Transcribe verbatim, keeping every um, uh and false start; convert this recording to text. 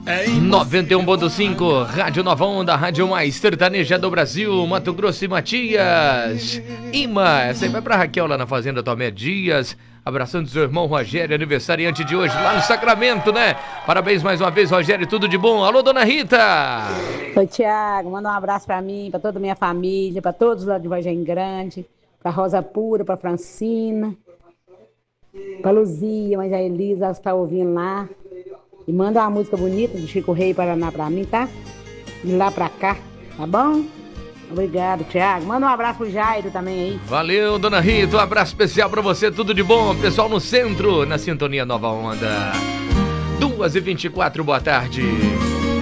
noventa e um ponto cinco, Rádio Nova Onda, Rádio mais sertaneja do Brasil, Mato Grosso e Matias. Ima, essa aí vai pra Raquel lá na Fazenda Tomé Dias. Abraçando seu irmão Rogério, aniversariante de hoje lá no Sacramento, né? Parabéns mais uma vez, Rogério, tudo de bom. Alô, dona Rita! Oi, Tiago, manda um abraço pra mim, pra toda a minha família, pra todos lá de Vargem Grande, pra Rosa Pura, pra Francina, pra Luzia, mas a Elisa, ela está ouvindo lá. E manda uma música bonita do Chico Rei Paraná pra mim, tá? De lá pra cá, tá bom? Obrigado, Tiago. Manda um abraço pro Jairo também aí. Valeu, dona Rita. Um abraço especial pra você. Tudo de bom. Pessoal no centro, na Sintonia Nova Onda. duas e vinte e quatro, boa tarde.